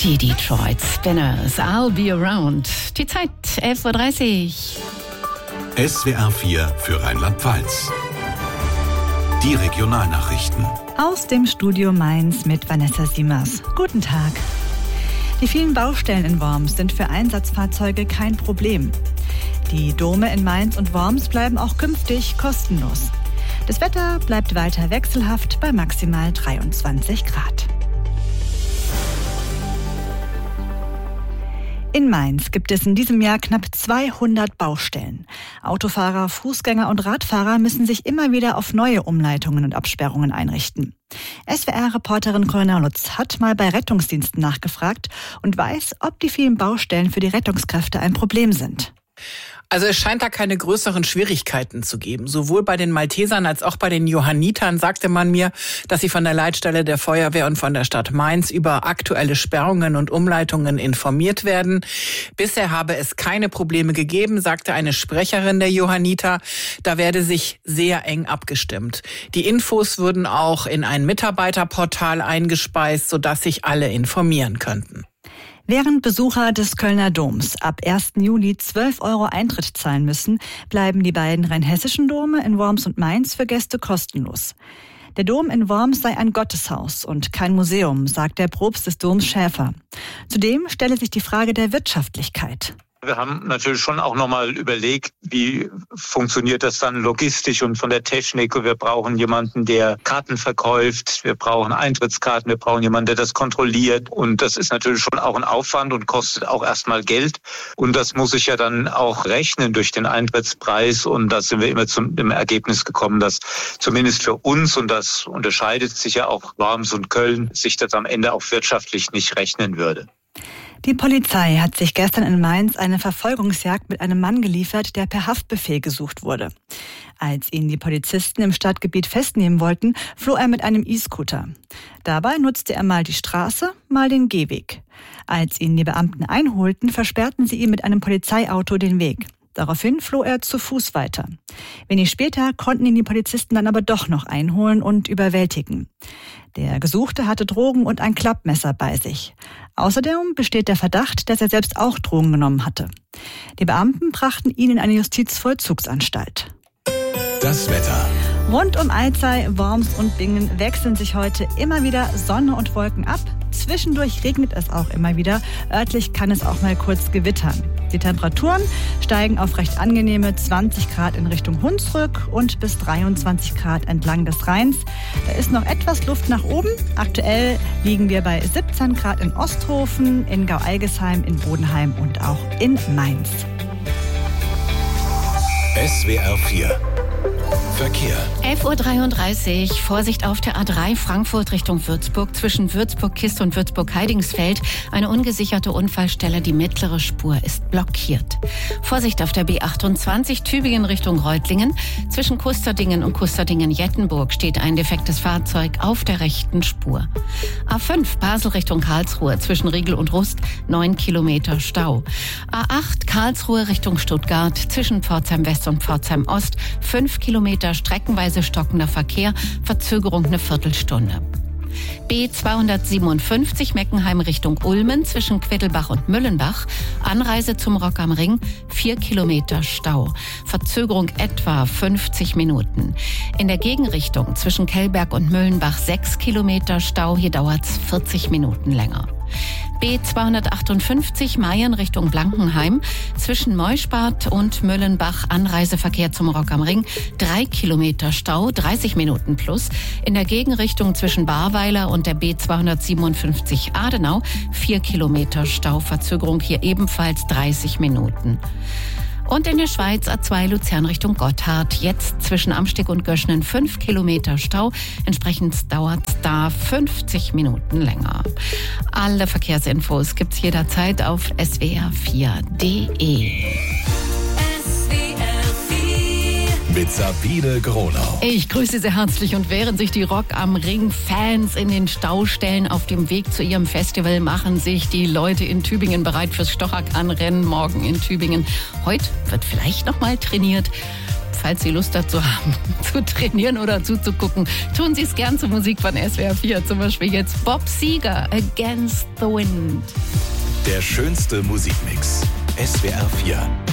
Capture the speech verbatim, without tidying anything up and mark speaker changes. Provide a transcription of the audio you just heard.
Speaker 1: Die Detroit Spinners, I'll be around. Die Zeit, elf Uhr dreißig.
Speaker 2: S W R vier für Rheinland-Pfalz. Die Regionalnachrichten.
Speaker 3: Aus dem Studio Mainz mit Vanessa Siemers. Guten Tag. Die vielen Baustellen in Worms sind für Einsatzfahrzeuge kein Problem. Die Dome in Mainz und Worms bleiben auch künftig kostenlos. Das Wetter bleibt weiter wechselhaft bei maximal dreiundzwanzig Grad. In Mainz gibt es in diesem Jahr knapp zweihundert Baustellen. Autofahrer, Fußgänger und Radfahrer müssen sich immer wieder auf neue Umleitungen und Absperrungen einrichten. S W R-Reporterin Corinna Lutz hat mal bei Rettungsdiensten nachgefragt und weiß, ob die vielen Baustellen für die Rettungskräfte ein Problem sind.
Speaker 4: Also es scheint da keine größeren Schwierigkeiten zu geben. Sowohl bei den Maltesern als auch bei den Johannitern sagte man mir, dass sie von der Leitstelle der Feuerwehr und von der Stadt Mainz über aktuelle Sperrungen und Umleitungen informiert werden. Bisher habe es keine Probleme gegeben, sagte eine Sprecherin der Johanniter. Da werde sich sehr eng abgestimmt. Die Infos würden auch in ein Mitarbeiterportal eingespeist, sodass sich alle informieren könnten.
Speaker 3: Während Besucher des Kölner Doms ab ersten Juli zwölf Euro Eintritt zahlen müssen, bleiben die beiden rheinhessischen Dome in Worms und Mainz für Gäste kostenlos. Der Dom in Worms sei ein Gotteshaus und kein Museum, sagt der Propst des Doms Schäfer. Zudem stelle sich die Frage der Wirtschaftlichkeit.
Speaker 5: Wir haben natürlich schon auch nochmal überlegt, wie funktioniert das dann logistisch und von der Technik. Wir brauchen jemanden, der Karten verkauft. Wir brauchen Eintrittskarten. Wir brauchen jemanden, der das kontrolliert. Und das ist natürlich schon auch ein Aufwand und kostet auch erstmal Geld. Und das muss ich ja dann auch rechnen durch den Eintrittspreis. Und da sind wir immer zum dem Ergebnis gekommen, dass zumindest für uns, und das unterscheidet sich ja auch Worms und Köln, sich das am Ende auch wirtschaftlich nicht rechnen würde.
Speaker 3: Die Polizei hat sich gestern in Mainz eine Verfolgungsjagd mit einem Mann geliefert, der per Haftbefehl gesucht wurde. Als ihn die Polizisten im Stadtgebiet festnehmen wollten, floh er mit einem E-Scooter. Dabei nutzte er mal die Straße, mal den Gehweg. Als ihn die Beamten einholten, versperrten sie ihm mit einem Polizeiauto den Weg. Daraufhin floh er zu Fuß weiter. Wenig später konnten ihn die Polizisten dann aber doch noch einholen und überwältigen. Der Gesuchte hatte Drogen und ein Klappmesser bei sich. Außerdem besteht der Verdacht, dass er selbst auch Drogen genommen hatte. Die Beamten brachten ihn in eine Justizvollzugsanstalt.
Speaker 2: Das Wetter.
Speaker 3: Rund um Alzey, Worms und Bingen wechseln sich heute immer wieder Sonne und Wolken ab. Zwischendurch regnet es auch immer wieder. Örtlich kann es auch mal kurz gewittern. Die Temperaturen steigen auf recht angenehme zwanzig Grad in Richtung Hunsrück und bis dreiundzwanzig Grad entlang des Rheins. Da ist noch etwas Luft nach oben. Aktuell liegen wir bei siebzehn Grad in Osthofen, in Gau-Algesheim, in Bodenheim und auch in Mainz.
Speaker 2: S W R vier. Verkehr.
Speaker 1: elf Uhr dreiunddreißig. Vorsicht auf der A drei Frankfurt Richtung Würzburg. Zwischen Würzburg-Kiste und Würzburg-Heidingsfeld eine ungesicherte Unfallstelle. Die mittlere Spur ist blockiert. Vorsicht auf der B achtundzwanzig Tübingen Richtung Reutlingen. Zwischen Kusterdingen und Kusterdingen-Jettenburg steht ein defektes Fahrzeug auf der rechten Spur. A fünf Basel Richtung Karlsruhe. Zwischen Riegel und Rust neun Kilometer Stau. A acht Karlsruhe Richtung Stuttgart. Zwischen Pforzheim West und Pforzheim Ost fünf Kilometer streckenweise stockender Verkehr, Verzögerung eine Viertelstunde. B zweihundertsiebenundfünfzig Meckenheim Richtung Ulmen zwischen Queddelbach und Müllenbach. Anreise zum Rock am Ring, vier Kilometer Stau. Verzögerung etwa fünfzig Minuten. In der Gegenrichtung zwischen Kellberg und Müllenbach sechs Kilometer Stau. Hier dauert es vierzig Minuten länger. B zweihundertachtundfünfzig Mayen Richtung Blankenheim. Zwischen Meuspart und Müllenbach Anreiseverkehr zum Rock am Ring. Drei Kilometer Stau, dreißig Minuten plus. In der Gegenrichtung zwischen Barweiler und der B zweihundertsiebenundfünfzig Adenau. Vier Kilometer Stau, Verzögerung hier ebenfalls dreißig Minuten. Und in der Schweiz A zwei Luzern Richtung Gotthard. Jetzt zwischen Amsteg und Göschnen fünf Kilometer Stau. Entsprechend dauert es da fünfzig Minuten länger. Alle Verkehrsinfos gibt's jederzeit auf S W R vier punkt de.
Speaker 2: Mit Sabine Gronau.
Speaker 1: Ich grüße Sie herzlich, und während sich die Rock am Ring-Fans in den Stau stellen auf dem Weg zu ihrem Festival, machen sich die Leute in Tübingen bereit fürs Stochak-Rennen morgen in Tübingen. Heute wird vielleicht noch mal trainiert. falls Sie Lust dazu haben, zu trainieren oder zuzugucken, tun Sie es gern zur Musik von S W R vier. Zum Beispiel jetzt Bob Seger, Against the Wind.
Speaker 2: Der schönste Musikmix. S W R vier.